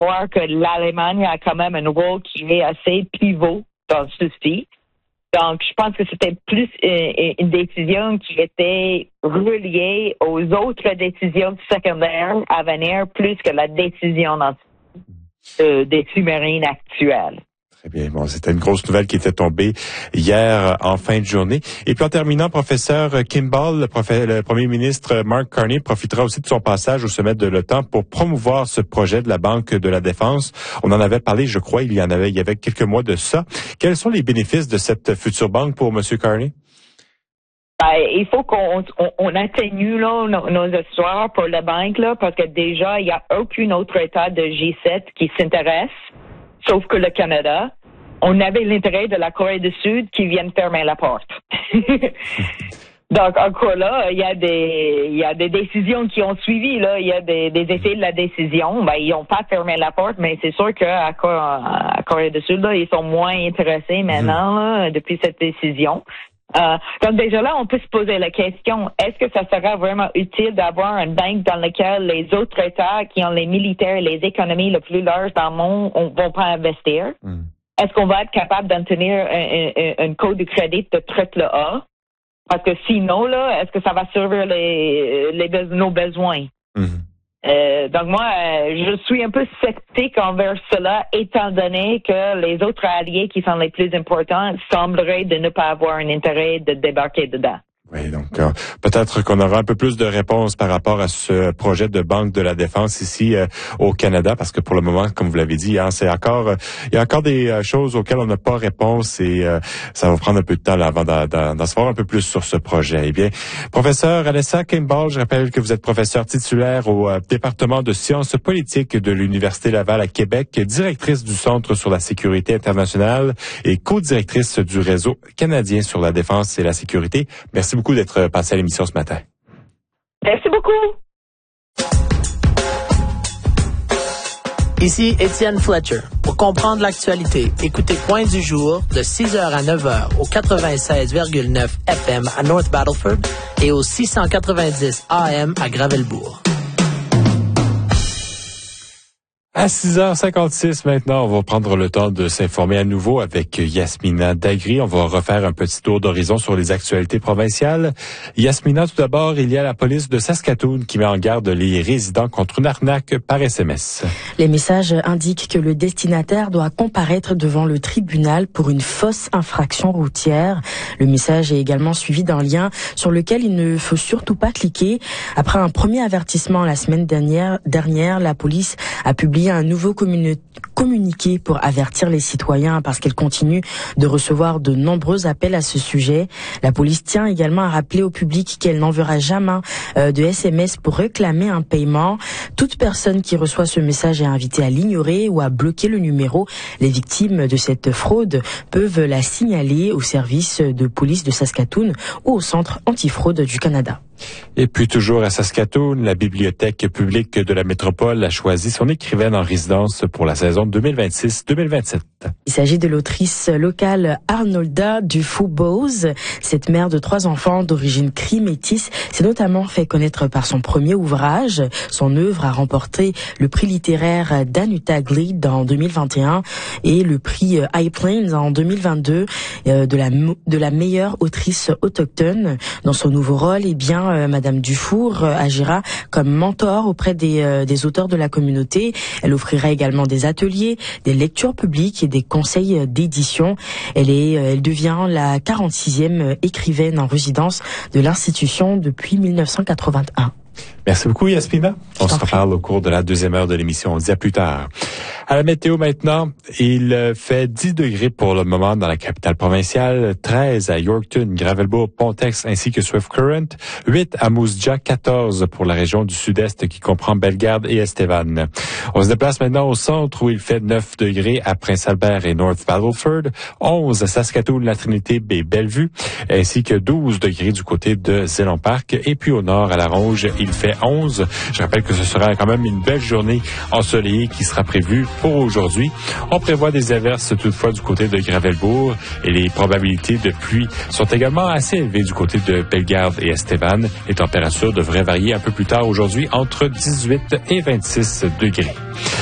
voir que l'Allemagne a quand même un rôle qui est assez pivot dans ceci. Donc, je pense que c'était plus une décision qui était reliée aux autres décisions secondaires à venir, plus que la décision des sous-marines actuelles. Très bien. Bon, c'était une grosse nouvelle qui était tombée hier en fin de journée. Et puis en terminant, professeur Kimball, le premier ministre Mark Carney profitera aussi de son passage au sommet de l'OTAN pour promouvoir ce projet de la Banque de la Défense. On en avait parlé, je crois, il y avait quelques mois de ça. Quels sont les bénéfices de cette future banque pour M. Carney? Il faut qu'on atténue là, nos histoires pour la banque, là, parce que déjà, il n'y a aucun autre État de G7 qui s'intéresse, sauf que le Canada. On avait l'intérêt de la Corée du Sud qui vienne fermer la porte. Donc, encore là, il y a des décisions qui ont suivi, là. Il y a des effets de la décision. Ils n'ont pas fermé la porte, mais c'est sûr qu'à Corée du Sud, là, ils sont moins intéressés maintenant, là, depuis cette décision. Donc déjà là, on peut se poser la question, est-ce que ça sera vraiment utile d'avoir une banque dans laquelle les autres États qui ont les militaires et les économies les plus larges dans le monde ne vont pas investir? Est-ce qu'on va être capable d'en tenir un code de crédit de triple A? Parce que sinon, là, est-ce que ça va servir nos besoins? Donc moi, je suis un peu sceptique envers cela, étant donné que les autres alliés qui sont les plus importants sembleraient de ne pas avoir un intérêt de débarquer dedans. Oui, donc peut-être qu'on aura un peu plus de réponses par rapport à ce projet de banque de la défense ici au Canada, parce que pour le moment, comme vous l'avez dit, il y a encore des choses auxquelles on n'a pas réponse et ça va prendre un peu de temps là, avant d'en savoir un peu plus sur ce projet. Eh bien, professeur Alessa Kimball, je rappelle que vous êtes professeur titulaire au département de sciences politiques de l'Université Laval à Québec, directrice du Centre sur la sécurité internationale et co-directrice du réseau canadien sur la défense et la sécurité. Merci beaucoup d'être passé à l'émission ce matin. Merci beaucoup. Ici Étienne Fletcher. Pour comprendre l'actualité, écoutez Point du jour de 6h à 9h au 96,9 FM à North Battleford et au 690 AM à Gravelbourg. À 6h56 maintenant, on va prendre le temps de s'informer à nouveau avec Yasmina Dagri. On va refaire un petit tour d'horizon sur les actualités provinciales. Yasmina, tout d'abord, il y a la police de Saskatoon qui met en garde les résidents contre une arnaque par SMS. Les messages indiquent que le destinataire doit comparaître devant le tribunal pour une fausse infraction routière. Le message est également suivi d'un lien sur lequel il ne faut surtout pas cliquer. Après un premier avertissement la semaine dernière, la police a publié un nouveau communiqué pour avertir les citoyens parce qu'elle continue de recevoir de nombreux appels à ce sujet. La police tient également à rappeler au public qu'elle n'enverra jamais de SMS pour réclamer un paiement. Toute personne qui reçoit ce message est invitée à l'ignorer ou à bloquer le numéro. Les victimes de cette fraude peuvent la signaler au service de police de Saskatoon ou au centre antifraude du Canada. Et puis toujours à Saskatoon, la bibliothèque publique de la métropole a choisi son écrivaine en résidence pour la saison 2026-2027. Il s'agit de l'autrice locale Arnolda Dufour-Bose. Cette mère de 3 enfants d'origine cri métisse s'est notamment fait connaître par son premier ouvrage. Son œuvre a remporté le prix littéraire d'Anuta Glede en 2021 et le prix High Plains en 2022 de la meilleure autrice autochtone. Dans son nouveau rôle, Madame Dufour agira comme mentor auprès des auteurs de la communauté. Elle offrira également des ateliers, des lectures publiques et des conseils d'édition. Elle devient la 46e écrivaine en résidence de l'institution depuis 1981. Merci beaucoup, Yasmina. On se reparle au cours de la deuxième heure de l'émission. On se dit à plus tard. À la météo maintenant, il fait 10 degrés pour le moment dans la capitale provinciale, 13 à Yorkton, Gravelbourg, Pontex ainsi que Swift Current, 8 à Moose Jaw, 14 pour la région du sud-est qui comprend Bellegarde et Estevan. On se déplace maintenant au centre où il fait 9 degrés à Prince-Albert et North Battleford, 11 à Saskatoon, La Trinité et Bellevue, ainsi que 12 degrés du côté de Zélon Park. Et puis au nord, à La Ronge, il fait 11. Je rappelle que ce sera quand même une belle journée ensoleillée qui sera prévue pour aujourd'hui. On prévoit des averses toutefois du côté de Gravelbourg et les probabilités de pluie sont également assez élevées du côté de Bellegarde et Estevan. Les températures devraient varier un peu plus tard aujourd'hui entre 18 et 26 degrés.